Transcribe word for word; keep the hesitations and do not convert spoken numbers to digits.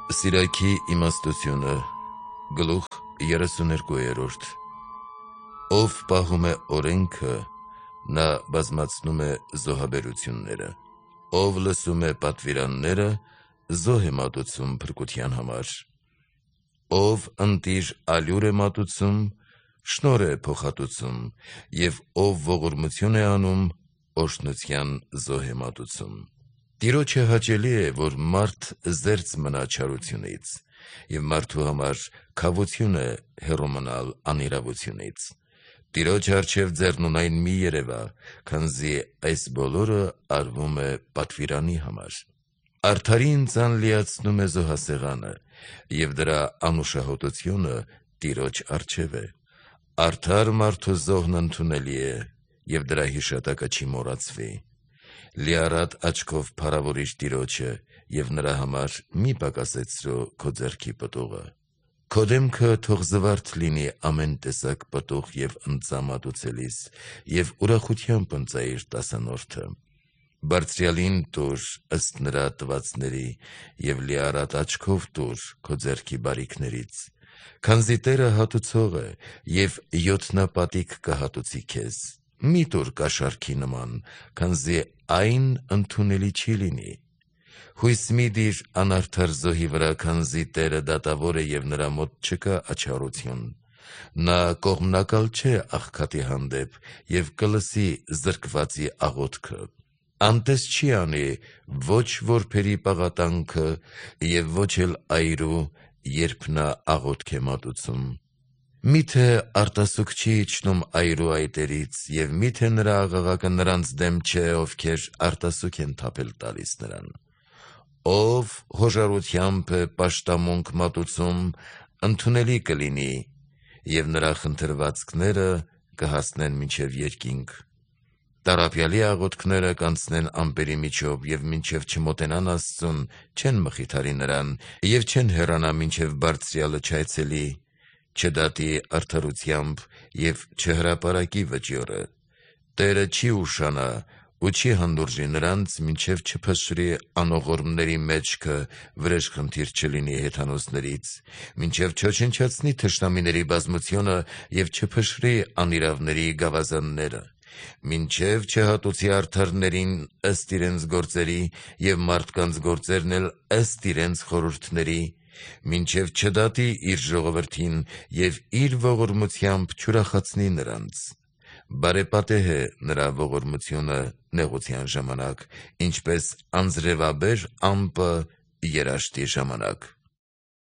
Սիրայքի իմաստությունը գլուխ երեսուներկուերորդ Ով պահում է օրենքը, նա բազմացնում է զոհաբերությունները, ով լսում է պատվիրանները, զոհ է մատուցում փրկության համար, ով ընտիր ալյուր է մատուցում, շնոր է փոխհատուցում, և ով ողորմություն է անում, օրհնության զոհ է մատուցում։ Տիրոջը հաճելի է, որ մարդ զերծ մնա չարությունից, և մարդու համար քավություն է հեռու մնալ անիրավությունից։ Տիրոջ առջև ձեռնունայն մի երևա, քանզի այս բոլորը արվում է պատվիրանի համար։ Արդարին ձան լիացնում է զոհասեղանը, և դրա անուշահոտությունը Տիրոջ առջև է։ Արդար մարդու զոհն ընդունելի է, և դրա հիշատակը չի մոռացվի։ Լիառատ աչքով փառավորիր Տիրոջը և նրա համար մի պակասեցրու քո ձեռքի պտուղը։ Քո դեմքը թող զվարթ լինի ամեն տեսակ պտուղ և ընծա մատուցելիս, և ուրախությամբ ընծայիր տասանորդը։ Բարձրյալին տուր ըստ նրա տվածների, և լիառատ աչքով տուր քո ձեռքի բարիքներից, քանզի Տերը հատուցող է, և յոթնապատիկ կհատուցի քեզ։ Մի տուր կաշառքի նման, քանզի այն ընդունելի չի լինի։ Հույս մի դիր անարդար զոհի վրա, քանզի Տերը դատավոր է, և նրա մոտ չկա աչառություն։ Նա կողմնակալ չէ աղքատի հանդեպ, և կլսի զրկվածի աղոթքը։ Անտես չի անի ոչ որբերի պաղատանքը, և ոչ էլ այրու, երբ նա աղոթք է մատուցում։ Մի՞թե արտասուք չի իջնում այրու այտերից, և մի՞թե նրա աղաղակը նրանց դեմ չէ, ովքեր արտասուք են թափել տալիս նրան։ Ով հոժարությամբ է պաշտամունք մատուցում, ընդունելի կլինի, և նրա խնդրվածքները կհասնեն մինչև երկինք։ Տառապյալի աղոթքները կանցնեն ամպերի միջով, և մինչև չմոտենան Աստծուն, չեն մխիթարի նրան, և չեն հեռանա, մինչև Բարձրյալը չայցելի, չդատի արդարությամբ և չհրապարակի վճիռը։ Տերը չի ուշանա ու չի հանդուրժի նրանց, մինչև չփշրի անողորմների մեջքը, վրեժխնդիր չլինի հեթանոսներից, մինչև չոչնչացնի թշնամիների բազմությունը և չփշրի անիրավների գավազանները, մինչև չհատուցի արդարներին ըստ իրենց գործերի, և մարդկանց գործերն էլ ըստ իրենց խորհուրդների, մինչև չդատի իր ժողովրդին և իր ողորմությամբ չուրախացնի նրանց։ Բարեպատեհ է նրա ողորմությունը նեղության ժամանակ, ինչպես անձրևաբեր ամպը երաշտի ժամանակ։